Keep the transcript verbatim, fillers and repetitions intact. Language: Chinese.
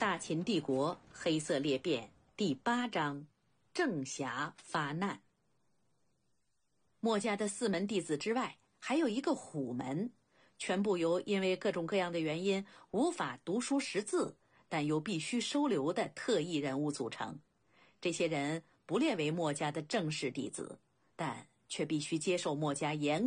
大秦帝国黑色裂变第八章：郑侠发难。墨家的四门弟子之外，还有一个虎门，全部由因为各种各样的原因无法读书识字，但又必须收留的特异人物组成。这些人不列为墨家的正式弟子，但却必须接受墨家严